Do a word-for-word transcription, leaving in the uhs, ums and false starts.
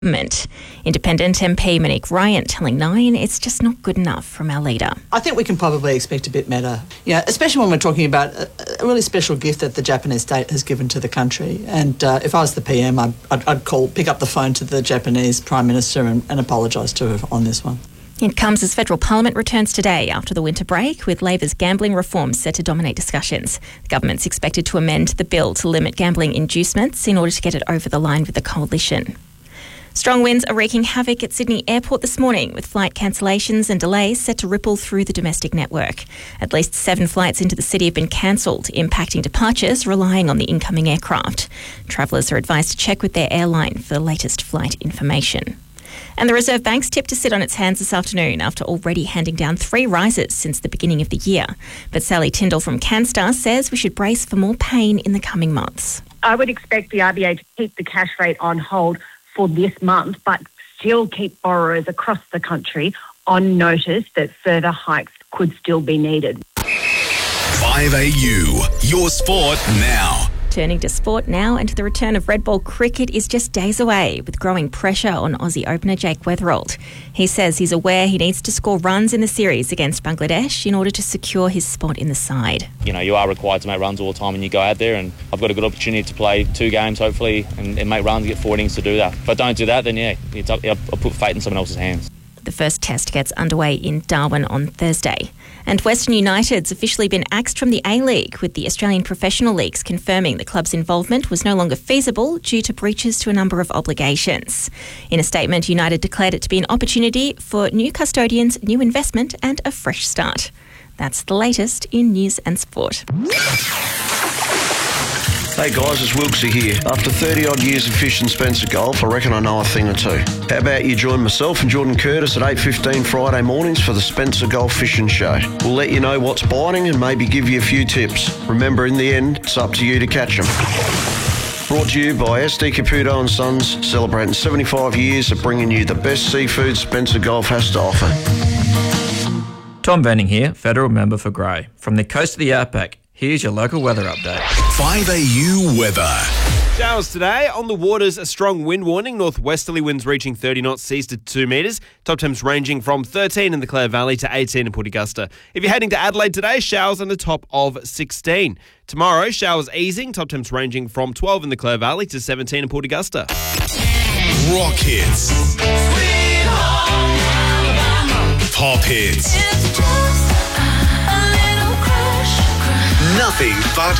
government. Independent M P Monique Ryan telling Nine it's just not good enough from our leader. I think we can probably expect a bit better, yeah, especially when we're talking about a, a really special gift that the Japanese state has given to the country. And uh, if I was the P M, I'd, I'd, I'd call, pick up the phone to the Japanese Prime Minister and, and apologise to her on this one. It comes as federal parliament returns today after the winter break, with Labor's gambling reforms set to dominate discussions. The government's expected to amend the bill to limit gambling inducements in order to get it over the line with the coalition. Strong winds are wreaking havoc at Sydney Airport this morning, with flight cancellations and delays set to ripple through the domestic network. At least seven flights into the city have been cancelled, impacting departures relying on the incoming aircraft. Travellers are advised to check with their airline for the latest flight information. And the Reserve Bank's tipped to sit on its hands this afternoon after already handing down three rises since the beginning of the year. But Sally Tyndall from CanStar says we should brace for more pain in the coming months. I would expect the R B A to keep the cash rate on hold for this month, but still keep borrowers across the country on notice that further hikes could still be needed. five A U, your sport now. Turning to sport now, and the return of red ball cricket is just days away, with growing pressure on Aussie opener Jake Weatherald. He says he's aware he needs to score runs in the series against Bangladesh in order to secure his spot in the side. You know, you are required to make runs all the time when you go out there, and I've got a good opportunity to play two games, hopefully, and, and make runs, get four innings to do that. If I don't do that, then yeah, it's up, I'll put fate in someone else's hands. The first test gets underway in Darwin on Thursday. And Western United's officially been axed from the A-League, with the Australian professional leagues confirming the club's involvement was no longer feasible due to breaches to a number of obligations. In a statement, United declared it to be an opportunity for new custodians, new investment and a fresh start. That's the latest in news and sport. Hey guys, it's Wilksy here. After thirty odd years of fishing Spencer Golf, I reckon I know a thing or two. How about you join myself and Jordan Curtis at eight fifteen Friday mornings for the Spencer Golf Fishing Show. We'll let you know what's biting and maybe give you a few tips. Remember, in the end, it's up to you to catch them. Brought to you by S D Caputo and Sons, celebrating seventy-five years of bringing you the best seafood Spencer Golf has to offer. Tom Venning here, Federal Member for Grey. From the coast of the Outback, here's your local weather update. five A U weather. Showers today. On the waters, a strong wind warning. Northwesterly winds reaching thirty knots, seas to two metres. Top temps ranging from thirteen in the Clare Valley to eighteen in Port Augusta. If you're heading to Adelaide today, showers on the top of sixteen. Tomorrow, showers easing. Top temps ranging from twelve in the Clare Valley to seventeen in Port Augusta. Rock hits. Pop hits. Nothing but